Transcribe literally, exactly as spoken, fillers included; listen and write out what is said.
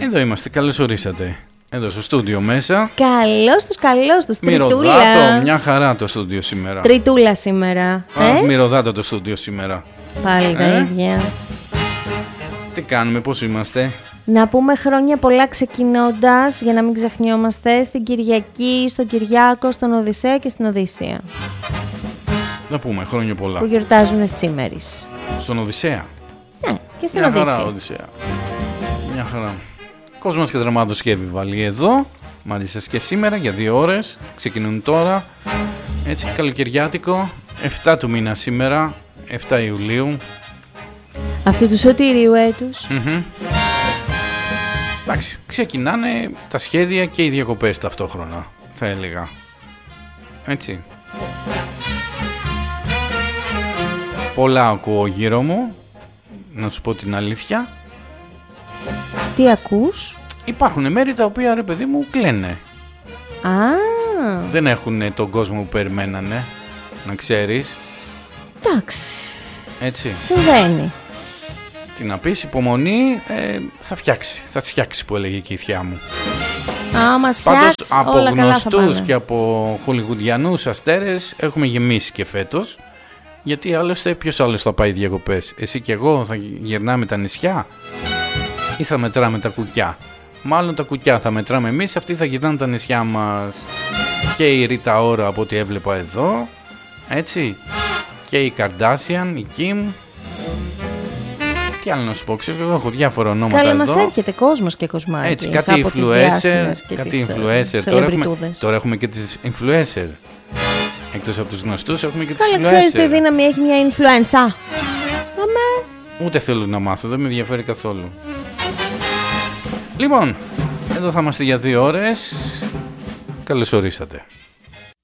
Εδώ είμαστε, καλώς ορίσατε. Εδώ στο στούντιο μέσα. Καλώς τους, καλώς τους, τριτούλα. Μυρωδάτο, μια χαρά το στούντιο σήμερα. Τριτούλα σήμερα. Α, ε? μυρωδάτο το στούντιο σήμερα. Πάλι τα Ε? ίδια. Τι κάνουμε, πώς είμαστε? Να πούμε χρόνια πολλά ξεκινώντας, για να μην ξεχνιόμαστε, στην Κυριακή, στον Κυριάκο, στον Οδυσσέα και στην Οδύσσεια. Να πούμε χρόνια πολλά. Που γιορτάζουν σήμερις. Στον Οδυσσέα. Ναι, και στην Μια Οδύσσεια. χαρά, Οδυσσέα. Μια χαρά. Κόσμος και δραματοσκεύη βάλει εδώ. Μαζί σας και σήμερα για δύο ώρες. Ξεκινούν τώρα. Έτσι, καλοκαιριάτικο. εφτά του μήνα σήμερα. εφτά Ιουλίου. Αυτού του σωτήριου έτους. Mm-hmm. Εντάξει, ξεκινάνε τα σχέδια και οι διακοπές ταυτόχρονα, θα έλεγα. Έτσι. Πολλά ακούω γύρω μου, να σου πω την αλήθεια. Τι ακούς? Υπάρχουν μέρη τα οποία, ρε παιδί μου, κλαίνε. Α, Δεν έχουν τον κόσμο που περιμένανε, να ξέρεις. εντάξει, Έτσι. συμβαίνει. Τι να πεις, υπομονή, ε, θα φτιάξει, θα φτιάξει που έλεγε και η θιά μου. Άμα Πάντως φτιάξει, από όλα καλά θα γνωστούς πάνε. και από χολιγουντιανούς αστέρες έχουμε γεμίσει και φέτος. Γιατί άλλωστε ποιος άλλος θα πάει διακοπές? Εσύ και εγώ θα γυρνάμε τα νησιά ή θα μετράμε τα κουκιά? Μάλλον τα κουκιά θα μετράμε εμείς, αυτοί θα γυρνάνε τα νησιά μας. Και η Ρίτα Ora από ό,τι έβλεπα εδώ, έτσι. Και η Καρντάσιαν, η Κιμ. Τι άλλο να σου πω, ξέρω, εγώ έχω διάφορα ονόματα Καλά, εδώ. μας έρχεται κόσμος και κοσμάκης. Έτσι, κάτι από τις influencer, διάσημες και κάτι τις, influencer. ε, Τώρα έχουμε, celebritudes. τώρα έχουμε και τις influencer. Εκτός από τους γνωστούς έχουμε και τις Καλά, influencer. ξέρεις τι δύναμη έχει μια influencer. Αμέ. Ούτε θέλω να μάθω, δεν με ενδιαφέρει καθόλου. Λοιπόν, εδώ θα είμαστε για δύο ώρες. Καλώς ορίσατε.